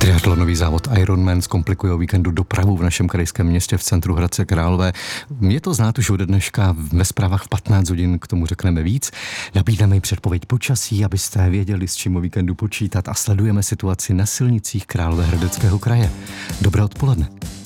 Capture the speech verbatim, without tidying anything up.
Triatlonový závod Ironman zkomplikuje o víkendu dopravu v našem krajském městě v centru Hradce Králové. Je to znát už ode dneška, ve zprávách v patnáct hodin k tomu řekneme víc. Nabídneme i předpověď počasí, abyste věděli, s čím o víkendu počítat, a sledujeme situaci na silnicích Královéhradeckého kraje. Dobré odpoledne.